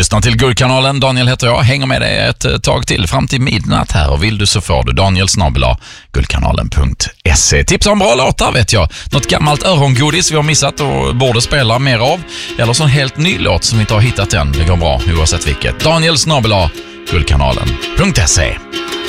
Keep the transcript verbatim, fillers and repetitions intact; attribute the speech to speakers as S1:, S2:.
S1: lyssnar till Guldkanalen. Daniel heter jag. Hänger med dig ett tag till fram till midnatt här. Och vill du så får du Daniel snabel-a guldkanalen punkt se. Tipsa om bra låtar vet jag. Något gammalt örongodis vi har missat och borde spela mer av. Eller så en helt ny låt som vi inte har hittat än. Det går bra oavsett vilket. Daniel snabel-a guldkanalen punkt se.